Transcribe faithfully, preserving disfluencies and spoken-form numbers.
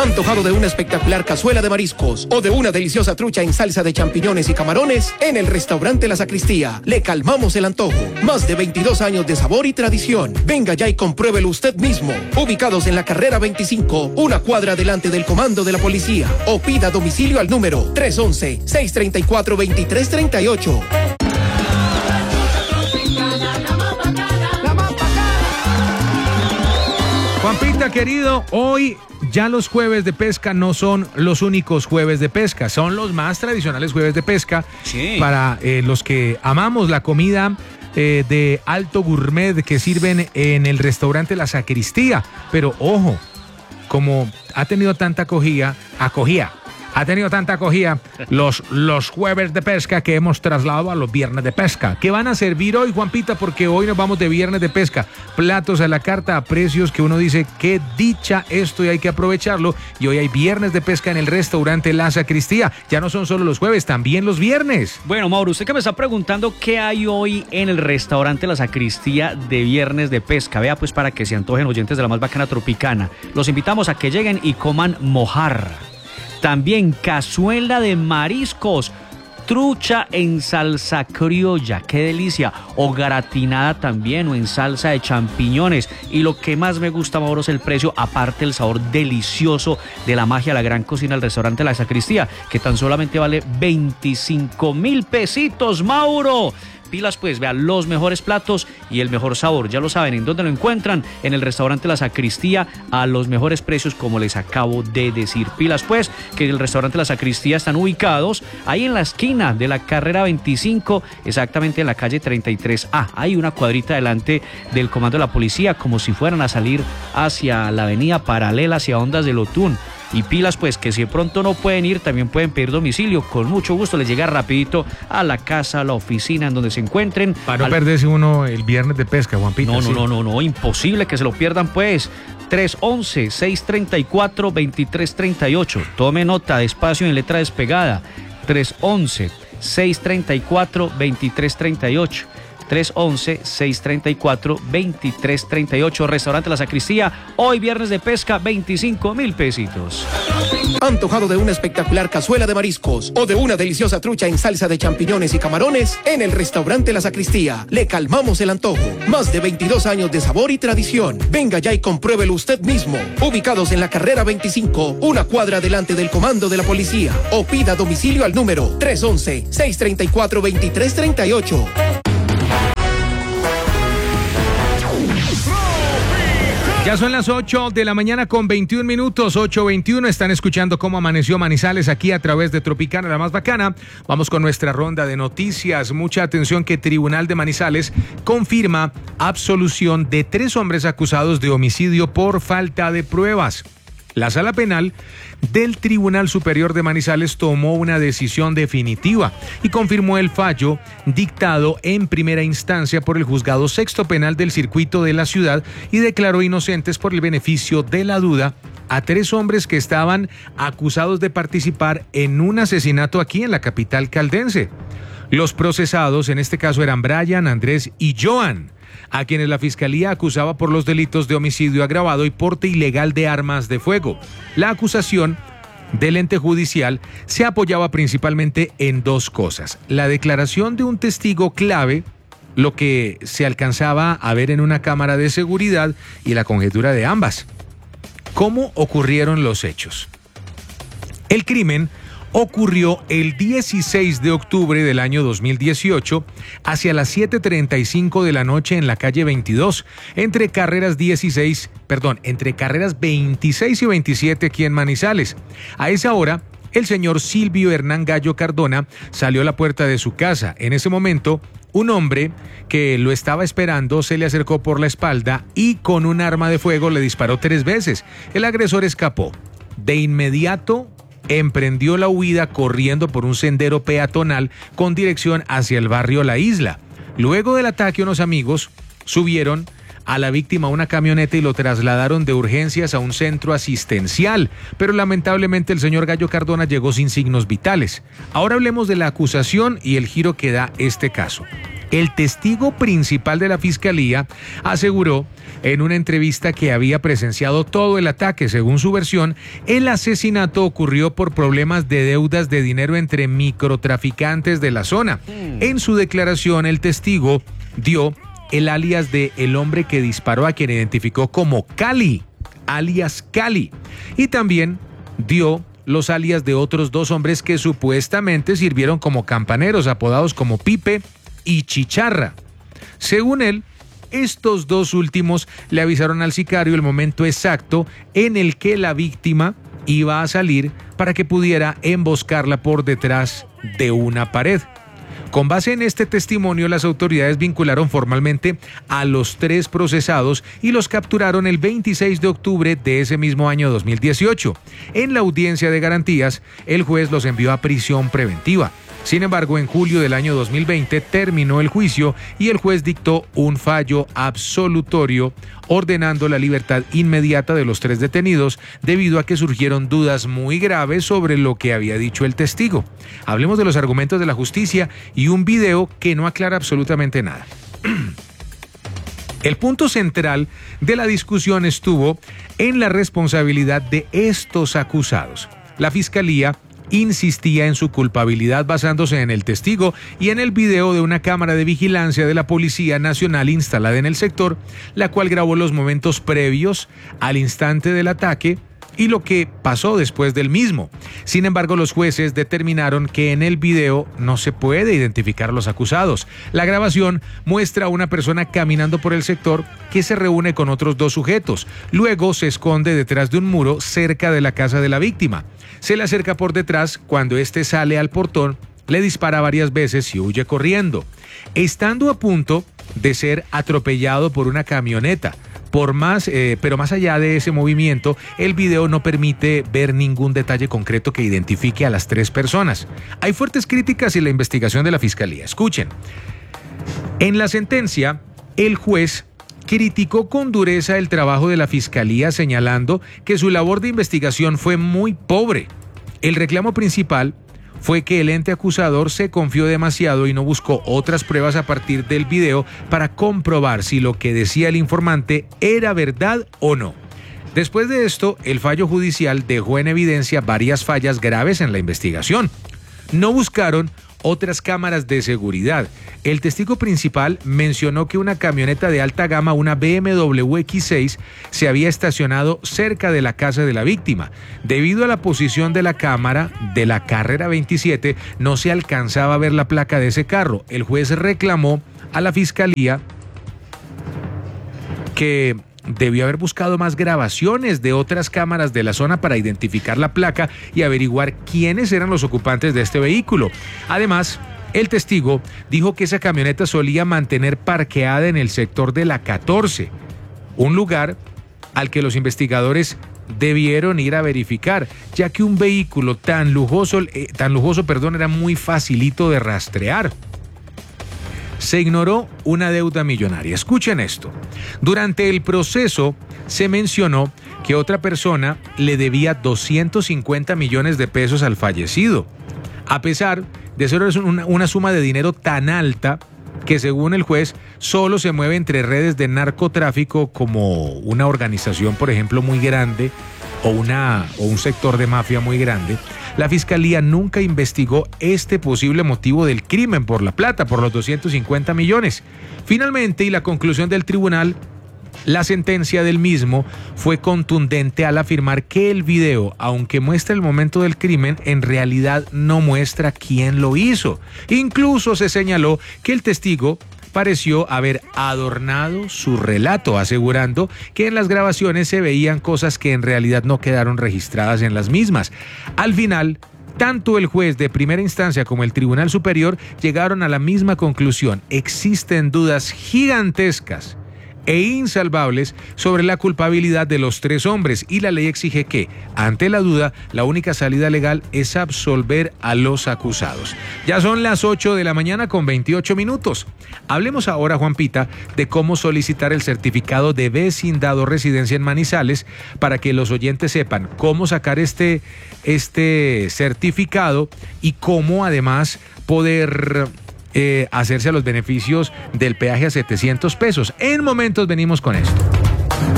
¿Antojado de una espectacular cazuela de mariscos o de una deliciosa trucha en salsa de champiñones y camarones? En el restaurante La Sacristía le calmamos el antojo. Más de veintidós años de sabor y tradición. Venga ya y compruébelo usted mismo. Ubicados en la carrera veinticinco, una cuadra delante del comando de la policía. O pida domicilio al número tres once, seis treinta y cuatro, veintitrés treinta y ocho. Juanpita querido, hoy ya los jueves de pesca no son los únicos jueves de pesca, son los más tradicionales jueves de pesca. Sí. Para eh, los que amamos la comida eh, de alto gourmet que sirven en el restaurante La Sacristía. Pero ojo, como ha tenido tanta acogida, acogida, ha tenido tanta acogida los, los jueves de pesca que hemos trasladado a los viernes de pesca. ¿Qué van a servir hoy, Juanpita? Porque hoy nos vamos de viernes de pesca. Platos a la carta a precios que uno dice, qué dicha esto y hay que aprovecharlo. Y hoy hay viernes de pesca en el restaurante La Sacristía. Ya no son solo los jueves, también los viernes. Bueno, Mauro, usted que me está preguntando qué hay hoy en el restaurante La Sacristía de viernes de pesca. Vea, pues para que se antojen oyentes de la más bacana tropicana. Los invitamos a que lleguen y coman mojarra. También cazuela de mariscos, trucha en salsa criolla, qué delicia, o gratinada también, o en salsa de champiñones. Y lo que más me gusta, Mauro, es el precio, aparte el sabor delicioso de la magia, la gran cocina del restaurante La Sacristía, que tan solamente vale veinticinco mil pesitos, Mauro. Pilas pues, vean los mejores platos y el mejor sabor. Ya lo saben, ¿en dónde lo encuentran? En el restaurante La Sacristía a los mejores precios, como les acabo de decir. Pilas pues, que en el restaurante La Sacristía están ubicados ahí en la esquina de la carrera veinticinco, exactamente en la calle treinta y tres A. Hay una cuadrita delante del comando de la policía, como si fueran a salir hacia la avenida paralela, hacia Ondas del Otún. Y pilas pues, que si de pronto no pueden ir, también pueden pedir domicilio. Con mucho gusto les llega rapidito a la casa, a la oficina, en donde se encuentren. Para no Al... perderse uno el viernes de pesca, Juanpita. No, no, sí. no, no, no, imposible que se lo pierdan pues. tres once, seis treinta y cuatro, veintitrés treinta y ocho. Tome nota, despacio en letra despegada. tres once, seis treinta y cuatro, veintitrés treinta y ocho. tres once, seis treinta y cuatro, veintitrés treinta y ocho. Restaurante La Sacristía, hoy viernes de pesca, veinticinco mil pesitos. ¿Antojado de una espectacular cazuela de mariscos o de una deliciosa trucha en salsa de champiñones y camarones? En el restaurante La Sacristía le calmamos el antojo. Más de veintidós años de sabor y tradición. Venga ya y compruébelo usted mismo. Ubicados en la carrera veinticinco, una cuadra delante del comando de la policía. O pida domicilio al número tres once, seis treinta y cuatro, veintitrés treinta y ocho. Ya son las ocho de la mañana con veintiún minutos, ocho veintiuno. Están escuchando cómo amaneció Manizales aquí a través de Tropicana, la más bacana. Vamos con nuestra ronda de noticias. Mucha atención, que Tribunal de Manizales confirma absolución de tres hombres acusados de homicidio por falta de pruebas. La Sala Penal del Tribunal Superior de Manizales tomó una decisión definitiva y confirmó el fallo dictado en primera instancia por el Juzgado Sexto Penal del Circuito de la ciudad y declaró inocentes por el beneficio de la duda a tres hombres que estaban acusados de participar en un asesinato aquí en la capital caldense. Los procesados en este caso eran Brian, Andrés y Joan, a quienes la Fiscalía acusaba por los delitos de homicidio agravado y porte ilegal de armas de fuego. La acusación del ente judicial se apoyaba principalmente en dos cosas: la declaración de un testigo clave, lo que se alcanzaba a ver en una cámara de seguridad, y la conjetura de ambas. ¿Cómo ocurrieron los hechos? El crimen ocurrió el dieciséis de octubre del año dos mil dieciocho hacia las siete treinta y cinco de la noche en la calle veintidós, entre carreras dieciséis, perdón, entre carreras veintiséis y veintisiete aquí en Manizales. A esa hora, el señor Silvio Hernán Gallo Cardona salió a la puerta de su casa. En ese momento, un hombre que lo estaba esperando se le acercó por la espalda y con un arma de fuego le disparó tres veces. El agresor escapó. De inmediato emprendió la huida corriendo por un sendero peatonal con dirección hacia el barrio La Isla. Luego del ataque, unos amigos subieron a la víctima a una camioneta y lo trasladaron de urgencias a un centro asistencial, pero lamentablemente el señor Gallo Cardona llegó sin signos vitales. Ahora hablemos de la acusación y el giro que da este caso. El testigo principal de la fiscalía aseguró en una entrevista que había presenciado todo el ataque. Según su versión, el asesinato ocurrió por problemas de deudas de dinero entre microtraficantes de la zona. En su declaración, el testigo dio el alias de el hombre que disparó, a quien identificó como Cali, alias Cali, y también dio los alias de otros dos hombres que supuestamente sirvieron como campaneros, apodados como Pipe y Chicharra. Según él, estos dos últimos le avisaron al sicario el momento exacto en el que la víctima iba a salir para que pudiera emboscarla por detrás de una pared. Con base en este testimonio, las autoridades vincularon formalmente a los tres procesados y los capturaron el veintiséis de octubre de ese mismo año dos mil dieciocho. En la audiencia de garantías, el juez los envió a prisión preventiva. Sin embargo, en julio del año dos mil veinte terminó el juicio y el juez dictó un fallo absolutorio ordenando la libertad inmediata de los tres detenidos debido a que surgieron dudas muy graves sobre lo que había dicho el testigo. Hablemos de los argumentos de la justicia y un video que no aclara absolutamente nada. El punto central de la discusión estuvo en la responsabilidad de estos acusados. La fiscalía insistía en su culpabilidad basándose en el testigo y en el video de una cámara de vigilancia de la Policía Nacional instalada en el sector, la cual grabó los momentos previos al instante del ataque y lo que pasó después del mismo. Sin embargo, los jueces determinaron que en el video no se puede identificar a los acusados. La grabación muestra a una persona caminando por el sector que se reúne con otros dos sujetos. Luego se esconde detrás de un muro cerca de la casa de la víctima. Se le acerca por detrás. Cuando éste sale al portón, le dispara varias veces y huye corriendo, estando a punto de ser atropellado por una camioneta. Por más, eh, pero más allá de ese movimiento, el video no permite ver ningún detalle concreto que identifique a las tres personas. Hay fuertes críticas en la investigación de la fiscalía. Escuchen. En la sentencia, el juez criticó con dureza el trabajo de la fiscalía, señalando que su labor de investigación fue muy pobre. El reclamo principal fue que el ente acusador se confió demasiado y no buscó otras pruebas a partir del video para comprobar si lo que decía el informante era verdad o no. Después de esto, el fallo judicial dejó en evidencia varias fallas graves en la investigación. No buscaron otras cámaras de seguridad. El testigo principal mencionó que una camioneta de alta gama, una B M W X seis, se había estacionado cerca de la casa de la víctima. Debido a la posición de la cámara de la carrera veintisiete, no se alcanzaba a ver la placa de ese carro. El juez reclamó a la fiscalía que debió haber buscado más grabaciones de otras cámaras de la zona para identificar la placa y averiguar quiénes eran los ocupantes de este vehículo. Además, el testigo dijo que esa camioneta solía mantener parqueada en el sector de la catorce, un lugar al que los investigadores debieron ir a verificar, ya que un vehículo tan lujoso, eh, tan lujoso, perdón, era muy facilito de rastrear. Se ignoró una deuda millonaria. Escuchen esto. Durante el proceso se mencionó que otra persona le debía doscientos cincuenta millones de pesos al fallecido. A pesar de ser una, una suma de dinero tan alta que, según el juez, solo se mueve entre redes de narcotráfico como una organización, por ejemplo, muy grande o, una, o un sector de mafia muy grande, la fiscalía nunca investigó este posible motivo del crimen por la plata, por los doscientos cincuenta millones. Finalmente, y la conclusión del tribunal, la sentencia del mismo fue contundente al afirmar que el video, aunque muestra el momento del crimen, en realidad no muestra quién lo hizo. Incluso se señaló que el testigo pareció haber adornado su relato, asegurando que en las grabaciones se veían cosas que en realidad no quedaron registradas en las mismas. Al final, tanto el juez de primera instancia como el Tribunal Superior llegaron a la misma conclusión. Existen dudas gigantescas e insalvables sobre la culpabilidad de los tres hombres y la ley exige que, ante la duda, la única salida legal es absolver a los acusados. Ya son las ocho de la mañana con veintiocho minutos. Hablemos ahora, Juanpita, de cómo solicitar el certificado de vecindad o residencia en Manizales para que los oyentes sepan cómo sacar este, este certificado y cómo además poder eh, hacerse a los beneficios del peaje a setecientos pesos. En momentos venimos con esto.